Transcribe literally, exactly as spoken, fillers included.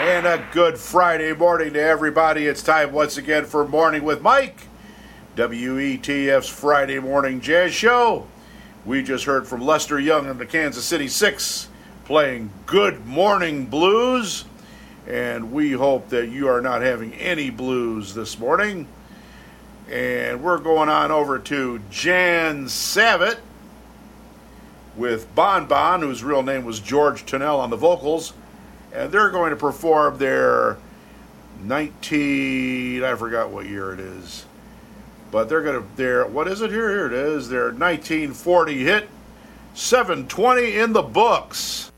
And a good Friday morning to everybody. It's time once again for Morning with Mike, W E T F's Friday Morning Jazz Show. We just heard from Lester Young and the Kansas City Six playing Good Morning Blues. And we hope that you are not having any blues this morning. And we're going on over to Jan Savitt with Bon Bon, whose real name was George Tunnell, on the vocals. And they're going to perform their nineteen, I forgot what year it is. But they're going to, their, what is it here? Here it is, their nineteen forty hit, seven twenty in the books.